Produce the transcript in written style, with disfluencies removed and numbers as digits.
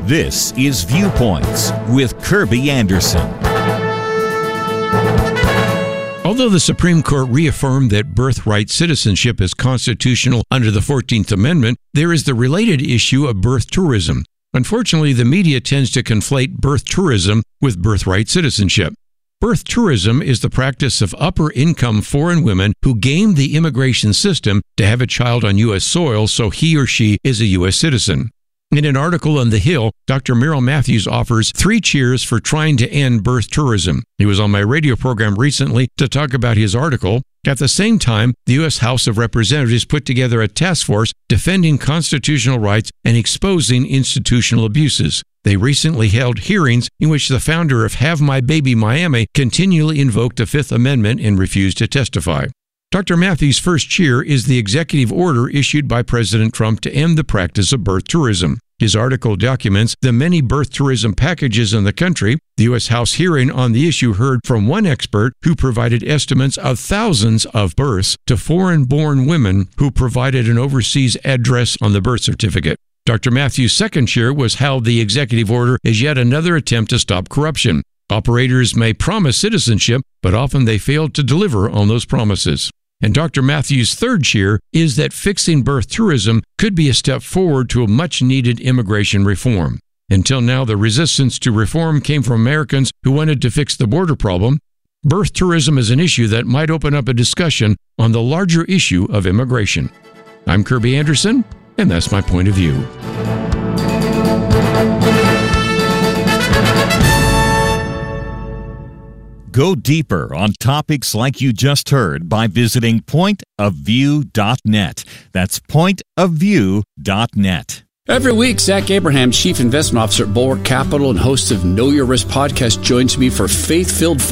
This is Viewpoints with Kirby Anderson. Although the Supreme Court reaffirmed that birthright citizenship is constitutional under the 14th Amendment, there is the related issue of birth tourism. Unfortunately, the media tends to conflate birth tourism with birthright citizenship. Birth tourism is the practice of upper-income foreign women who game the immigration system to have a child on U.S. soil so he or she is a U.S. citizen. In an article on The Hill, Dr. Merrill Matthews offers 3 cheers for trying to end birth tourism. He was on my radio program recently to talk about his article. At the same time, the U.S. House of Representatives put together a task force defending constitutional rights and exposing institutional abuses. They recently held hearings in which the founder of Have My Baby Miami continually invoked the Fifth Amendment and refused to testify. Dr. Matthews' first cheer is the executive order issued by President Trump to end the practice of birth tourism. His article documents the many birth tourism packages in the country. The U.S. House hearing on the issue heard from one expert who provided estimates of thousands of births to foreign-born women who provided an overseas address on the birth certificate. Dr. Matthews' second cheer was how the executive order is yet another attempt to stop corruption. Operators may promise citizenship, but often they fail to deliver on those promises. And Dr. Matthews' third cheer is that fixing birth tourism could be a step forward to a much-needed immigration reform. Until now, the resistance to reform came from Americans who wanted to fix the border problem. Birth tourism is an issue that might open up a discussion on the larger issue of immigration. I'm Kirby Anderson, and that's my point of view. Go deeper on topics like you just heard by visiting pointofview.net. That's pointofview.net. Every week, Zach Abraham, Chief Investment Officer at Bulwark Capital and host of Know Your Risk podcast, joins me for faith-filled